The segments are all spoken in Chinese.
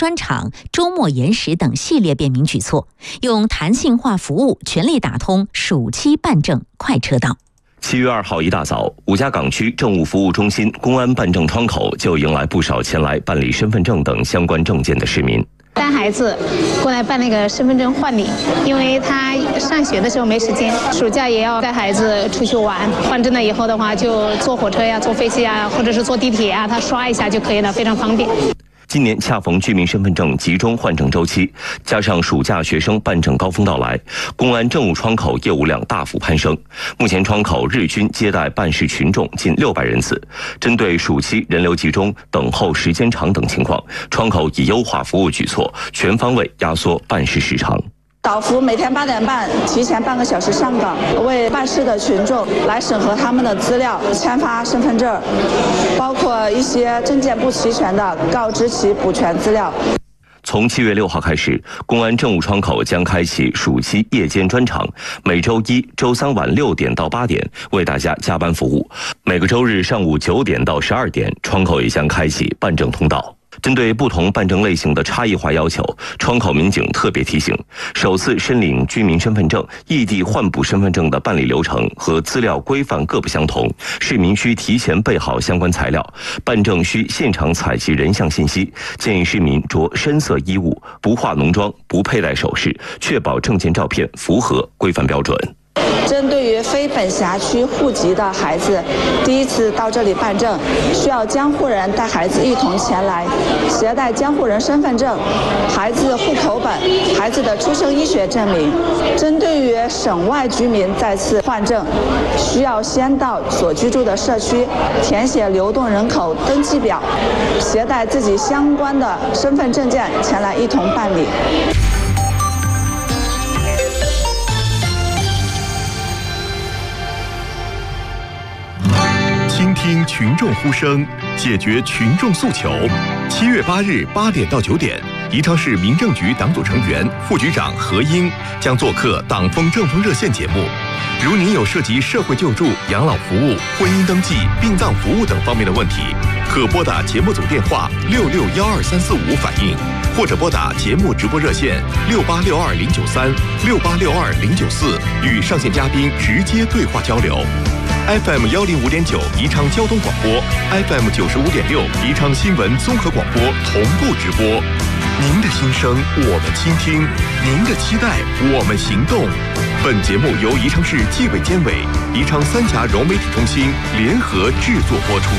专场、周末延时等系列便民举措，用弹性化服务全力打通暑期办证快车道。 7月2号一大早，五家港区政务服务中心公安办证窗口就迎来不少前来办理身份证等相关证件的市民。 带孩子过来办那个身份证换领，因为他上学的时候没时间，暑假也要带孩子出去玩。换证了以后的话，就坐火车呀、坐飞机呀，或者是坐地铁啊，他刷一下就可以了，非常方便。 今年恰逢居民身份证集中换证周期，加上暑假学生办证高峰到来，公安政务窗口业务量大幅攀升。目前窗口日均接待办事群众近600人次。针对暑期人流集中、等候时间长等情况，窗口已优化服务举措，全方位压缩办事时长。 导服每天8点半提前半个小时上岗，为办事的群众来审核他们的资料，签发身份证，包括一些证件不齐全的，告知其补全资料。 从7月6号开始，公安政务窗口将开启暑期夜间专场，每周一、周三晚6点到8点为大家加班服务；每个周日上午9点到12点，窗口也将开启办证通道。针对不同办证类型的差异化要求，窗口民警特别提醒：首次申领居民身份证、异地换补身份证的办理流程和资料规范各不相同，市民需提前备好相关材料，办证需现场采集人像信息。建议市民着深色衣物，不化浓妆，不佩戴首饰，确保证件照片符合规范标准。 针对于非本辖区户籍的孩子，第一次到这里办证，需要监护人带孩子一同前来，携带监护人身份证、孩子户口本、孩子的出生医学证明。针对于省外居民再次换证，需要先到所居住的社区填写流动人口登记表，携带自己相关的身份证件前来一同办理。 倾听群众呼声，解决群众诉求。7月8日8点到9点，宜昌市民政局党组成员、副局长何英将做客党风政风热线节目。如您有涉及社会救助、养老服务、婚姻登记、殡葬服务等方面的问题，可拨打节目组电话6612-345反映，或者拨打节目直播热线6862-093、6862-094，与上线嘉宾直接对话交流。FM 105.9宜昌交通广播， FM 95.6宜昌新闻综合广播同步直播。您的心声我们倾听，您的期待我们行动。本节目由宜昌市纪委监委、宜昌三峡融媒体中心联合制作播出。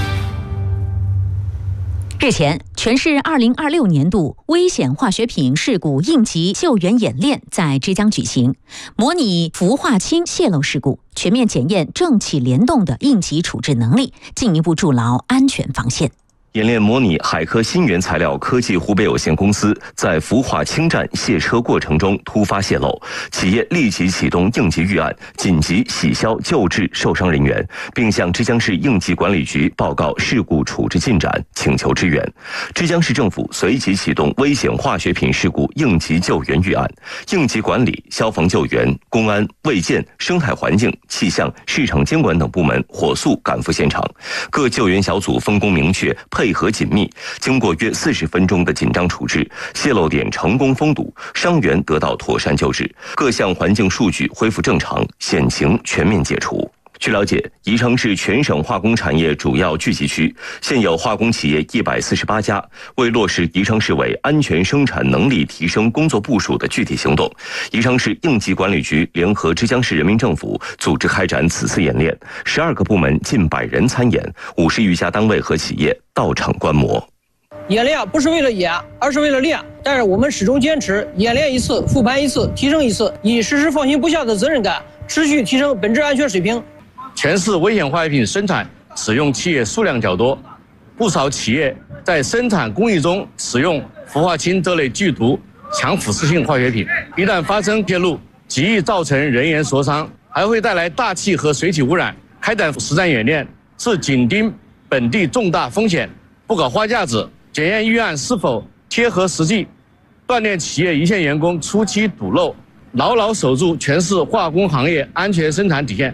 日前，全市2026年度危险化学品事故应急救援演练在枝江举行，模拟氟化氢泄漏事故，全面检验政企联动的应急处置能力，进一步筑牢安全防线。 演练模拟海科新源材料科技湖北有限公司在氟化氢站卸车过程中突发泄漏，企业立即启动应急预案，紧急洗消救治受伤人员，并向枝江市应急管理局报告事故处置进展，请求支援。枝江市政府随即启动危险化学品事故应急救援预案，应急管理、消防救援、公安、卫健、生态环境、气象、市场监管等部门火速赶赴现场，各救援小组分工明确，配合紧密，经过约40分钟的紧张处置，泄漏点成功封堵，伤员得到妥善救治，各项环境数据恢复正常，险情全面解除。据了解，宜昌是全省化工产业主要聚集区，现有化工企业148家。为落实宜昌市委安全生产能力提升工作部署的具体行动，宜昌市应急管理局联合枝江市人民政府组织开展此次演练，12个部门近100人参演，50余家单位和企业到场观摩。 演练不是为了演，而是为了练。但是我们始终坚持演练一次，复盘一次，提升一次，以实施放心不下的责任感，持续提升本质安全水平。 全市危险化学品生产使用企业数量较多，不少企业在生产工艺中使用氟化氢这类剧毒、强腐蚀性化学品，一旦发生泄漏，极易造成人员受伤，还会带来大气和水体污染。开展实战演练是紧盯本地重大风险，不搞花架子，检验预案是否贴合实际，锻炼企业一线员工初期堵漏，牢牢守住全市化工行业安全生产底线。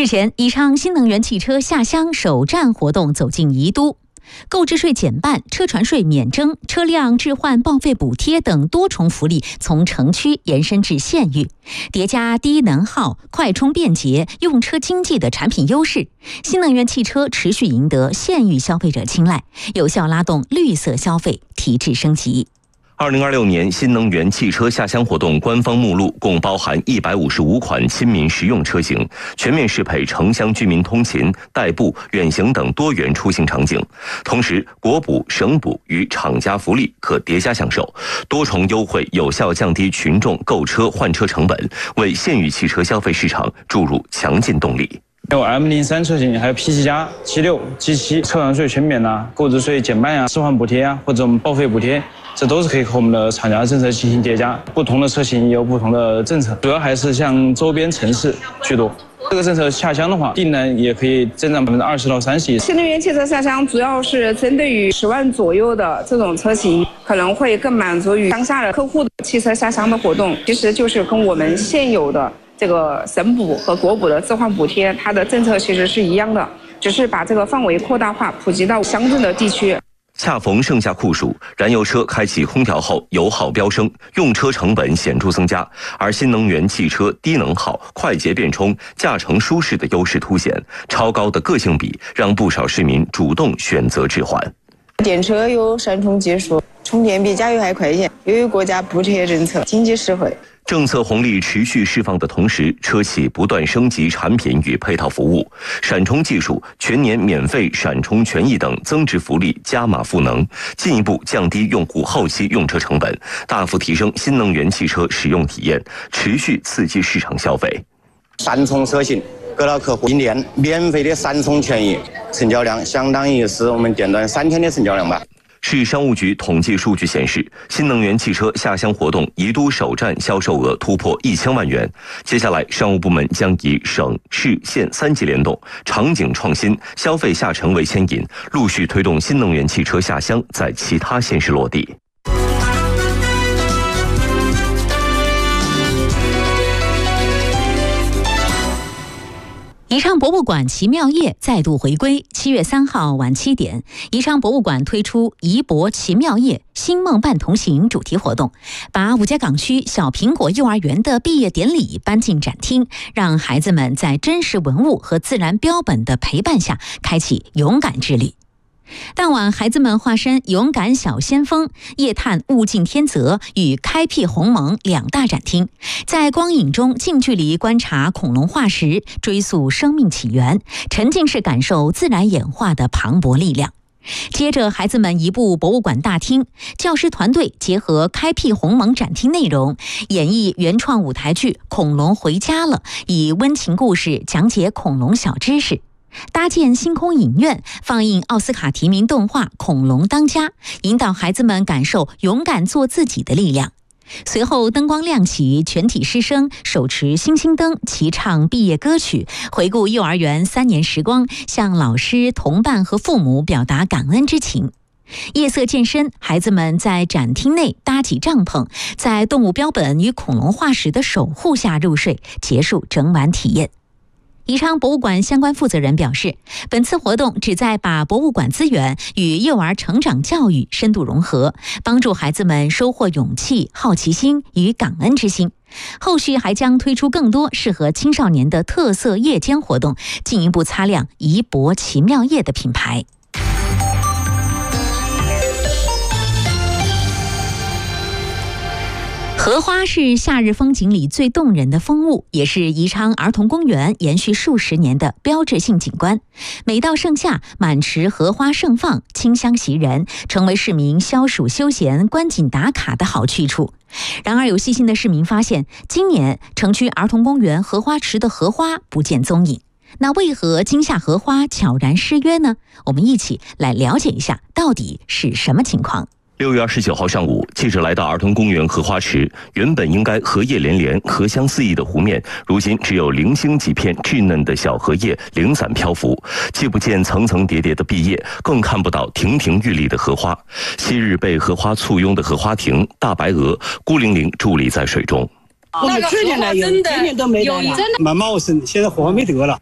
日前，宜昌新能源汽车下乡首站活动走进宜都。购置税减半、车船税免征、车辆置换报废补贴等多重福利从城区延伸至县域，叠加低能耗、快充便捷、用车经济的产品优势，新能源汽车持续赢得县域消费者青睐，有效拉动绿色消费提质升级。 2026年新能源汽车下乡活动官方目录共包含155款亲民实用车型，全面适配城乡居民通勤、代步、远行等多元出行场景。同时，国补、省补与厂家福利可叠加享受，多重优惠有效降低群众购车换车成本，为县域汽车消费市场注入强劲动力。 有 M03 车型，还有 P7加、G6、G7，车船税全免啊，购置税减半啊，置换补贴啊，或者我们报废补贴，这都是可以和我们的厂家政策进行叠加。不同的车型也有不同的政策，主要还是向周边城市居多。这个政策下乡的话，订单也可以增长20%到30%。 新能源汽车下乡主要是针对于10万左右的这种车型，可能会更满足于乡下的客户的汽车下乡的活动，其实就是跟我们现有的这个省补和国补的置换补贴，它的政策其实是一样的，只是把这个范围扩大化，普及到乡镇的地区。 恰逢盛夏酷暑，燃油车开启空调后油耗飙升，用车成本显著增加，而新能源汽车低能耗、快捷变充、驾乘舒适的优势凸显，超高的个性比让不少市民主动选择置换。 电车有闪充技术，充电比加油还快一些，由于国家补贴政策，经济实惠。 政策红利持续释放的同时，车企不断升级产品与配套服务，闪充技术、全年免费闪充权益等增值福利加码赋能，进一步降低用户后期用车成本，大幅提升新能源汽车使用体验，持续刺激市场消费。 闪充车型给了客户1年免费的闪充权益，成交量相当于是我们电短3天的成交量吧。 市商务局统计数据显示，新能源汽车下乡活动宜都首站销售额突破1000万元。接下来，商务部门将以省、市、县3级联动，场景创新、消费下沉为牵引，陆续推动新能源汽车下乡在其他县市落地。 宜昌博物馆奇妙夜再度回归。7月3号晚7点，宜昌博物馆推出宜博奇妙夜星梦伴同行主题活动，把五家港区小苹果幼儿园的毕业典礼搬进展厅，让孩子们在真实文物和自然标本的陪伴下，开启勇敢之旅。当晚，孩子们化身勇敢小先锋，夜探物竞天择与开辟鸿蒙2大展厅，在光影中近距离观察恐龙化石，追溯生命起源，沉浸式感受自然演化的磅礴力量。接着，孩子们移步博物馆大厅，教师团队结合开辟鸿蒙展厅内容，演绎原创舞台剧《恐龙回家了》，以温情故事讲解恐龙小知识。搭建星空影院，放映奥斯卡提名动画《恐龙当家》，引导孩子们感受勇敢做自己的力量。随后灯光亮起，全体师生手持星星灯齐唱毕业歌曲，回顾幼儿园3年时光，向老师、同伴和父母表达感恩之情。夜色渐深，孩子们在展厅内搭起帐篷，在动物标本与恐龙化石的守护下入睡，结束整晚体验。宜昌博物馆相关负责人表示，本次活动旨在把博物馆资源与幼儿成长教育深度融合，帮助孩子们收获勇气、好奇心与感恩之心。后续还将推出更多适合青少年的特色夜间活动，进一步擦亮宜博奇妙夜的品牌。荷花是夏日风景里最动人的风物，也是宜昌儿童公园延续数十年的标志性景观。每到盛夏，满池荷花盛放，清香袭人，成为市民消暑休闲、观景打卡的好去处。然而，有细心的市民发现，今年城区儿童公园荷花池的荷花不见踪影。那为何今夏荷花悄然失约呢？我们一起来了解一下，到底是什么情况。 6月29号上午，记者来到儿童公园荷花池，原本应该荷叶连连、荷香四溢的湖面，如今只有零星几片稚嫩的小荷叶零散漂浮，既不见层层叠叠的碧叶，更看不到亭亭玉立的荷花。昔日被荷花簇拥的荷花亭、大白鹅孤零零伫立在水中。 我们去年来有，今年都没得了，蛮茂盛，现在荷花没得了。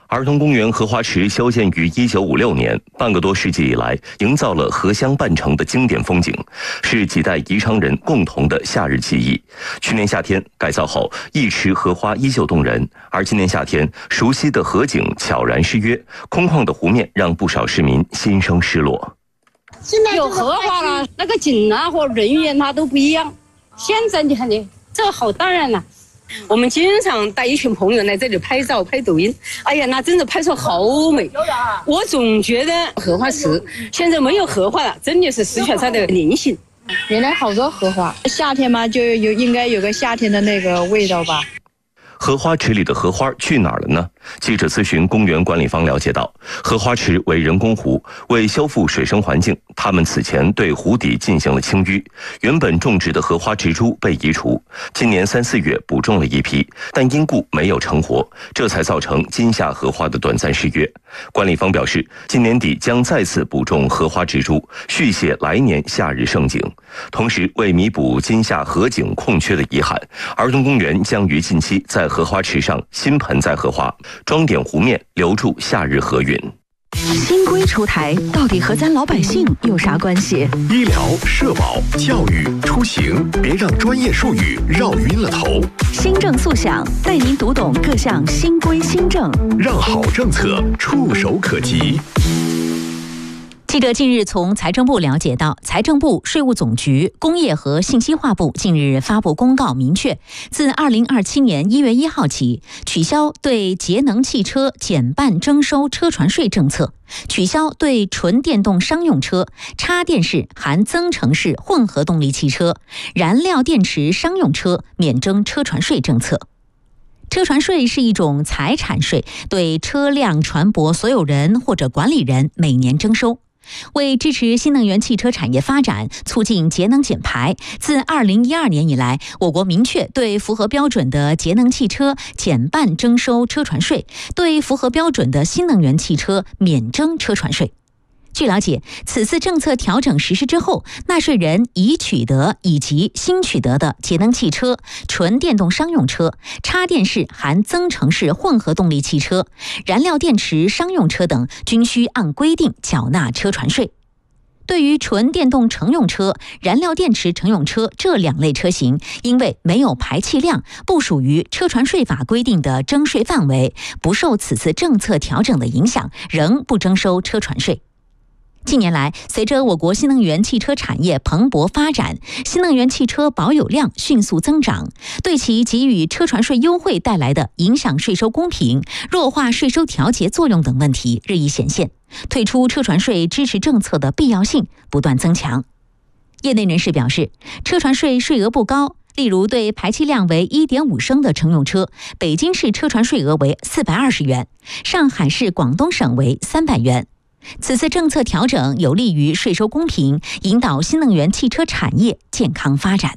儿童公园荷花池修建于1956年，半个多世纪以来，营造了荷香半城的经典风景，是几代宜昌人共同的夏日记忆。去年夏天改造后，一池荷花依旧动人，而今年夏天，熟悉的河景悄然失约，空旷的湖面让不少市民心生失落。 有荷花了，那个景啊和人员它都不一样。现在你看你这好当然了。 我们经常带一群朋友来这里拍照、拍抖音，哎呀，那真的拍出好美。我总觉得荷花池现在没有荷花了，真的是失去了它的灵性。 原来好多荷花，夏天嘛，就应该有个夏天的那个味道吧。 荷花池里的荷花去哪儿了呢？记者咨询公园管理方了解到，荷花池为人工湖，为修复水生环境，他们此前对湖底进行了清淤，原本种植的荷花植株被移除，今年3、4月补种了一批，但因故没有成活，这才造成今夏荷花的短暂失约。管理方表示，今年底将再次补种荷花植株，续写来年夏日盛景。同时，为弥补今夏荷景空缺的遗憾，儿童公园将于近期在荷花池上新盆栽荷花，装点湖面，留住夏日荷韵。 新规出台，到底和咱老百姓有啥关系？ 医疗、社保、教育、出行，别让专业术语绕晕了头。 新政速响，带您读懂各项新规新政， 让好政策触手可及。 记者近日从财政部了解到，财政部、税务总局、工业和信息化部近日发布公告，明确自2027年1月1号起，取消对节能汽车减半征收车船税政策，取消对纯电动商用车、插电式含增程式混合动力汽车、燃料电池商用车免征车船税政策。车船税是一种财产税，对车辆船舶所有人或者管理人每年征收。为支持新能源汽车产业发展，促进节能减排，自2012年以来，我国明确对符合标准的节能汽车减半征收车船税，对符合标准的新能源汽车免征车船税。据了解，此次政策调整实施之后，纳税人已取得以及新取得的节能汽车、纯电动商用车、插电式含增程式混合动力汽车、燃料电池商用车等，均需按规定缴纳车船税。对于纯电动乘用车、燃料电池乘用车这两类车型，因为没有排气量，不属于车船税法规定的征税范围，不受此次政策调整的影响，仍不征收车船税。近年来，随着我国新能源汽车产业蓬勃发展，新能源汽车保有量迅速增长，对其给予车船税优惠带来的影响税收公平、弱化税收调节作用等问题日益显现，退出车船税支持政策的必要性不断增强。业内人士表示，车船税税额不高，例如对排气量为 1.5 升的乘用车，北京市车船税额为420元，上海市、广东省为300元。此次政策调整有利于税收公平，引导新能源汽车产业健康发展。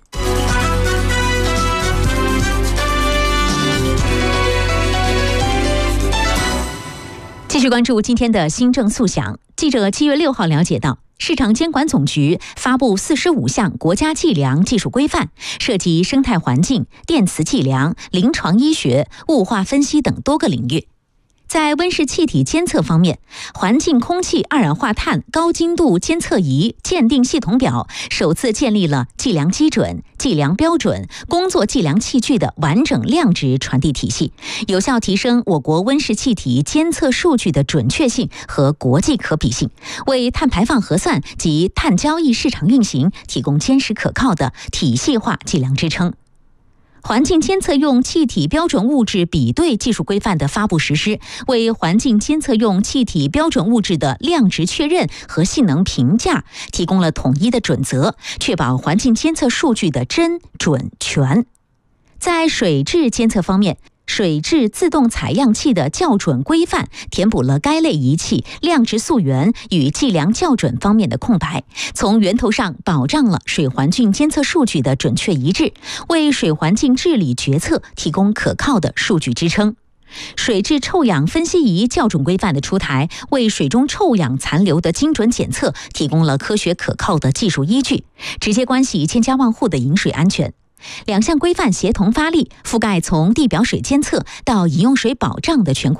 继续关注今天的新政速响。记者7月6号了解到，市场监管总局发布45项国家计量技术规范，涉及生态环境、电磁计量、临床医学、物化分析等多个领域。在温室气体监测方面，环境空气二氧化碳高精度监测仪鉴定系统表首次建立了计量基准、计量标准、工作计量器具的完整量值传递体系，有效提升我国温室气体监测数据的准确性和国际可比性，为碳排放核算及碳交易市场运行提供坚实可靠的体系化计量支撑。环境监测用气体标准物质比对技术规范的发布实施，为环境监测用气体标准物质的量值确认和性能评价提供了统一的准则，确保环境监测数据的真、准、全。在水质监测方面，水质自动采样器的校准规范填补了该类仪器量值溯源与计量校准方面的空白，从源头上保障了水环境监测数据的准确一致，为水环境治理决策提供可靠的数据支撑。水质臭氧分析仪校准规范的出台，为水中臭氧残留的精准检测提供了科学可靠的技术依据，直接关系千家万户的饮水安全。两项规范协同发力，覆盖从地表水监测到饮用水保障的全国